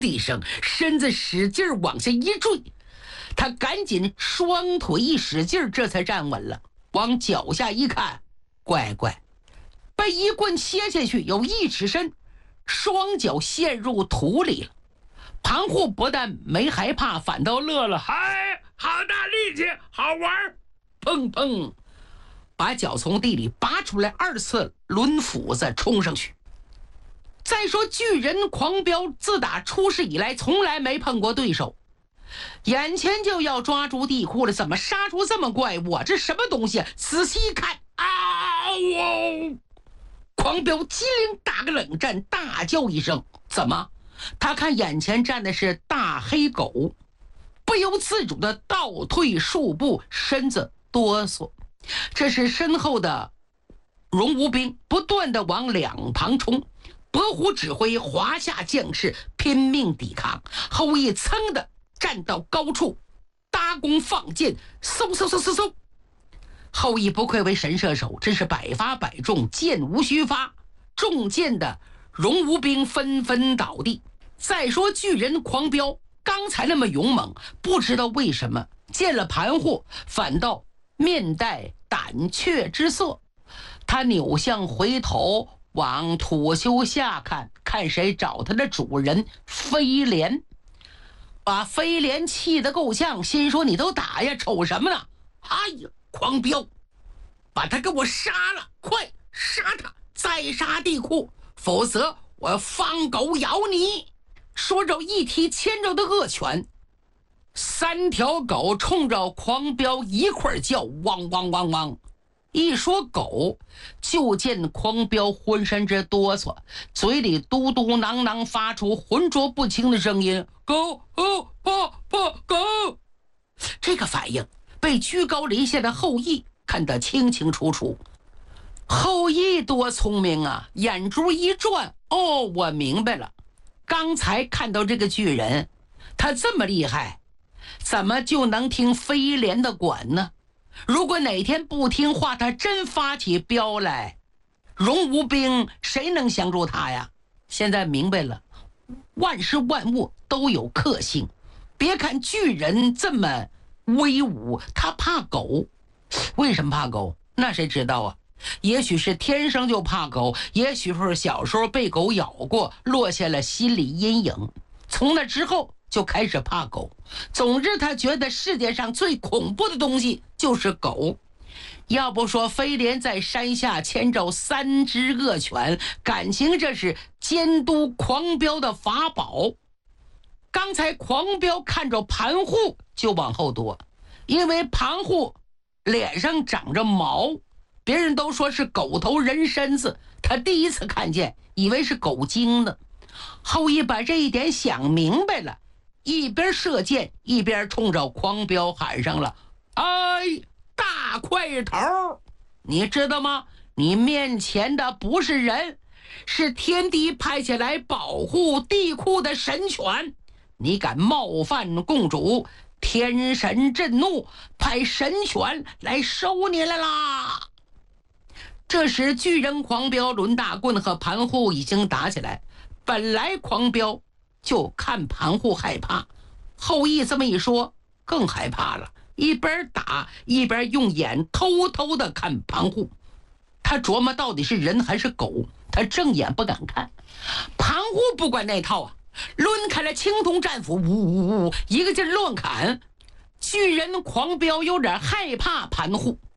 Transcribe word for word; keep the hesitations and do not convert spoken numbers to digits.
地声，身子使劲往下一坠。他赶紧双腿一使劲，这才站稳了。往脚下一看，乖乖，被一棍切下去有一尺深，双脚陷入土里了。庞户不但没害怕，反倒乐了，嗨，好大力气，好玩！砰砰，把脚从地里拔出来，二次抡斧子冲上去。再说巨人狂飙自打出世以来从来没碰过对手，眼前就要抓住地库了，怎么杀出这么怪物啊？这什么东西？仔细一看，啊哦！狂飙机灵打个冷战，大叫一声，怎么？他看眼前站的是大黑狗，不由自主的倒退数步，身子哆嗦。这是身后的荣无兵不断的往两旁冲，伯虎指挥华夏将士拼命抵抗。后羿噌的站到高处，搭弓放箭，嗖嗖嗖嗖嗖。后羿不愧为神射手，真是百发百中，箭无虚发。中箭的荣无兵纷纷倒地。再说巨人狂飙刚才那么勇猛，不知道为什么见了盘户反倒面带胆怯之色。他扭向回头往土丘下看，看谁找他的主人飞廉。把飞廉气得够呛，心说你都打呀，瞅什么呢？哎呀，狂飙，把他给我杀了，快杀他，再杀地库，否则我要放狗咬你。说着一提牵着的恶犬，三条狗冲着狂飙一块叫，汪汪汪汪。一说狗，就见狂飙浑身直哆嗦，嘴里嘟嘟囔囔发出浑浊不清的声音，狗哦不不狗。这个反应被居高临下的后羿看得清清楚楚。后羿多聪明啊，眼珠一转，哦，我明白了，刚才看到这个巨人，他这么厉害，怎么就能听飞廉的管呢？如果哪天不听话，他真发起飙来，荣无兵谁能降住他呀？现在明白了，万事万物都有克性。别看巨人这么威武，他怕狗。为什么怕狗？那谁知道啊？也许是天生就怕狗，也许是小时候被狗咬过，落下了心理阴影，从那之后就开始怕狗。总之他觉得世界上最恐怖的东西就是狗。要不说飞廉在山下牵着三只恶犬，感情这是监督狂飙的法宝。刚才狂飙看着盘户就往后躲，因为盘户脸上长着毛，别人都说是狗头人身子，他第一次看见以为是狗精呢。后羿把这一点想明白了，一边射箭一边冲着狂飙喊上了，哎，大块头，你知道吗？你面前的不是人，是天帝派下来保护地库的神犬，你敢冒犯共主，天神震怒，派神犬来收你来啦！这时巨人狂飙抡大棍和盘户已经打起来，本来狂飙就看盘户害怕，后羿这么一说更害怕了，一边打一边用眼偷偷的看盘户。他琢磨到底是人还是狗，他正眼不敢看。盘户不管那套啊，抡开了青铜战斧，呜呜呜，一个劲乱砍。巨人狂飙有点害怕盘户，